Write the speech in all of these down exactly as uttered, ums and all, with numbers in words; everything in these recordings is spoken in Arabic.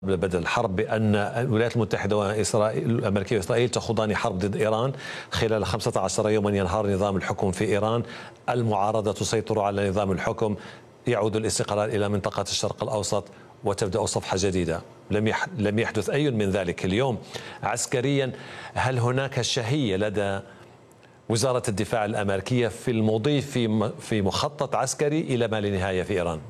بدء الحرب بأن الولايات المتحدة وإسرائيل الأمريكية وإسرائيل تخوضان حرب ضد إيران خلال خمسة عشر يوما ينهار نظام الحكم في إيران، المعارضة تسيطر على نظام الحكم، يعود الاستقرار إلى منطقة الشرق الأوسط وتبدأ صفحة جديدة. لم لم يحدث أي من ذلك اليوم. عسكريا، هل هناك شهية لدى وزارة الدفاع الأمريكية في المضي في في مخطط عسكري إلى ما لا نهاية في إيران؟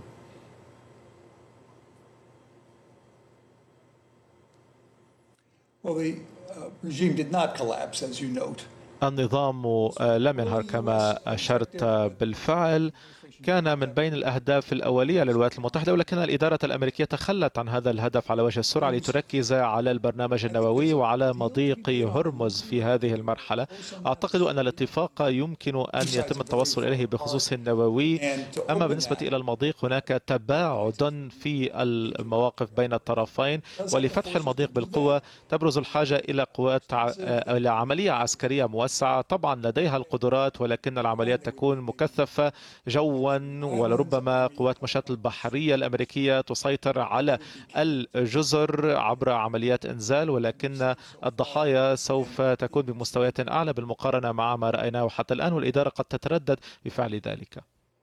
Well, the uh, regime did not collapse, as you note. النظام لم ينهار كما أشرت بالفعل. كان من بين الأهداف الأولية للولايات المتحدة، ولكن الإدارة الأمريكية تخلت عن هذا الهدف على وجه السرعة لتركز على البرنامج النووي وعلى مضيق هرمز في هذه المرحلة. أعتقد أن الاتفاق يمكن أن يتم التوصل إليه بخصوص النووي. أما بالنسبة إلى المضيق، هناك تباعد في المواقف بين الطرفين، ولفتح المضيق بالقوة تبرز الحاجة إلى قوات إلى عملية عسكرية موسعة. طبعا لديها القدرات، ولكن العمليات تكون مكثفة جوا، ولربما قوات مشاة البحرية الأمريكية تسيطر على الجزر عبر عمليات إنزال، ولكن الضحايا سوف تكون بمستويات أعلى بالمقارنة مع ما رأيناه حتى الآن، والإدارة قد تتردد بفعل ذلك.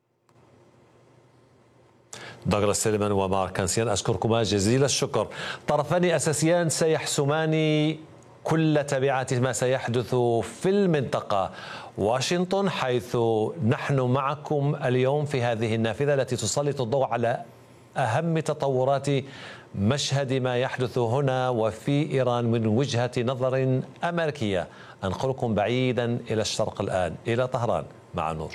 دوغلاس سيليمان ومارك كانسيان، أشكركما جزيل الشكر. طرفان أساسيان سيحسمان كل تبعات ما سيحدث في المنطقة. واشنطن، حيث نحن معكم اليوم في هذه النافذة التي تسلط الضوء على أهم تطورات مشهد ما يحدث هنا وفي إيران من وجهة نظر أمريكية. أنقلكم بعيدا إلى الشرق الآن، إلى طهران مع نور.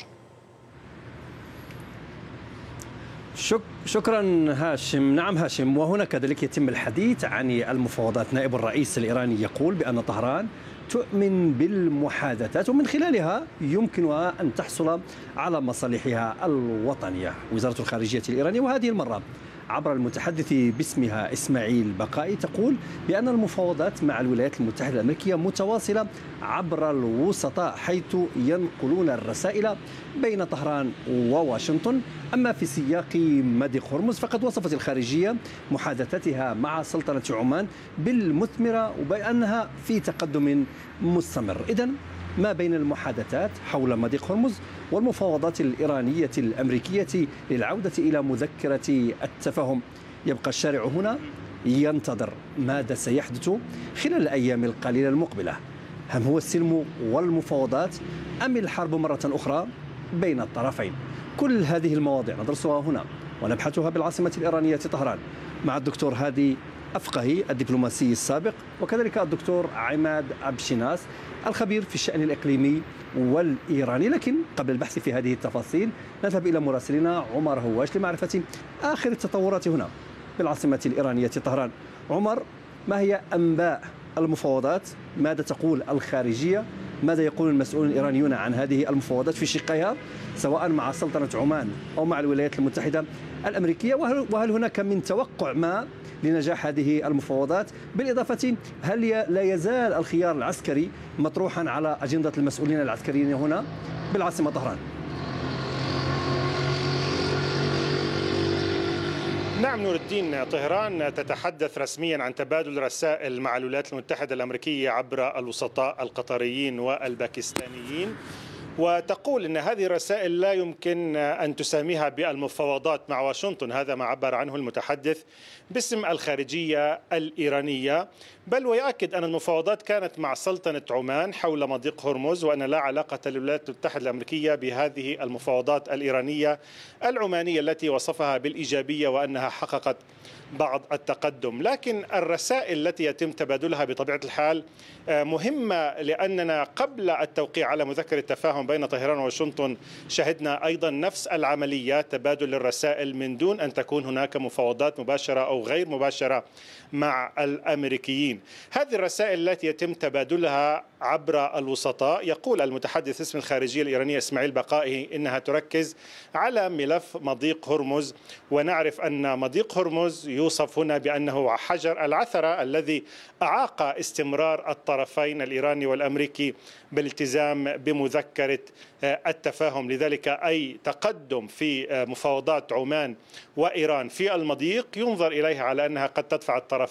شك شكرا هاشم. نعم هاشم، وهنا كذلك يتم الحديث عن المفاوضات. نائب الرئيس الإيراني يقول بأن طهران تؤمن بالمحادثات ومن خلالها يمكنها أن تحصل على مصالحها الوطنية. وزارة الخارجية الإيرانية، وهذه المرة عبر المتحدث باسمها إسماعيل بقائي، تقول بأن المفاوضات مع الولايات المتحدة الأمريكية متواصلة عبر الوسطاء، حيث ينقلون الرسائل بين طهران وواشنطن. أما في سياق مضيق هرمز، فقد وصفت الخارجية محادثاتها مع سلطنة عمان بالمثمرة وبأنها في تقدم مستمر. إذن ما بين المحادثات حول مضيق هرمز والمفاوضات الإيرانية الأمريكية للعودة إلى مذكرة التفاهم، يبقى الشارع هنا ينتظر ماذا سيحدث خلال الأيام القليلة المقبلة. هل هو السلم والمفاوضات أم الحرب مرة أخرى بين الطرفين؟ كل هذه المواضيع ندرسها هنا ونبحثها بالعاصمة الإيرانية طهران مع الدكتور هادي أفقهي الدبلوماسي السابق، وكذلك الدكتور عماد أبشناس الخبير في الشأن الإقليمي والإيراني. لكن قبل البحث في هذه التفاصيل نذهب إلى مراسلنا عمر هواش لمعرفة آخر التطورات هنا بالعاصمة الإيرانية طهران. عمر، ما هي أنباء المفاوضات؟ ماذا تقول الخارجية؟ ماذا يقول المسؤولون الإيرانيون عن هذه المفاوضات في شقها، سواء مع سلطنة عمان أو مع الولايات المتحدة الأمريكية؟ وهل هناك من توقع ما لنجاح هذه المفاوضات؟ بالإضافة، هل لا يزال الخيار العسكري مطروحا على أجندة المسؤولين العسكريين هنا بالعاصمة طهران؟ نعم نور الدين، طهران تتحدث رسميا عن تبادل رسائل مع الولايات المتحدة الأمريكية عبر الوسطاء القطريين والباكستانيين، وتقول أن هذه الرسائل لا يمكن أن تساميها بالمفاوضات مع واشنطن. هذا ما عبر عنه المتحدث باسم الخارجية الإيرانية، بل ويؤكد أن المفاوضات كانت مع سلطنة عمان حول مضيق هرمز، وأن لا علاقة للولايات المتحدة الأمريكية بهذه المفاوضات الإيرانية العمانية التي وصفها بالإيجابية وأنها حققت بعض التقدم. لكن الرسائل التي يتم تبادلها بطبيعة الحال مهمة، لأننا قبل التوقيع على مذكرة التفاهم بين طهران وواشنطن شهدنا أيضا نفس العملية، تبادل الرسائل من دون أن تكون هناك مفاوضات مباشرة أو غير مباشرة مع الأمريكيين. هذه الرسائل التي يتم تبادلها عبر الوسطاء، يقول المتحدث اسم الخارجية الإيرانية إسماعيل بقائي إنها تركز على ملف مضيق هرمز. ونعرف أن مضيق هرمز يوصف هنا بأنه حجر العثرة الذي أعاق استمرار الطرفين الإيراني والأمريكي بالالتزام بمذكرة التفاهم. لذلك أي تقدم في مفاوضات عمان وإيران في المضيق ينظر إليها على أنها قد تدفع الطرفين